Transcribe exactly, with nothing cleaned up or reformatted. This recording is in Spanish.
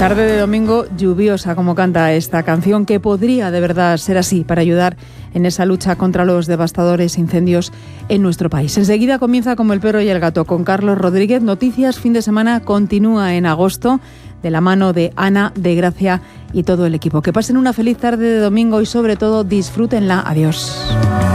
Tarde de domingo lluviosa, como canta esta canción, que podría de verdad ser así para ayudar en esa lucha contra los devastadores incendios en nuestro país. Enseguida comienza Como el perro y el gato con Carlos Rodríguez. Noticias, fin de semana continúa en agosto de la mano de Ana, de Gracia y todo el equipo. Que pasen una feliz tarde de domingo y sobre todo disfrútenla. Adiós.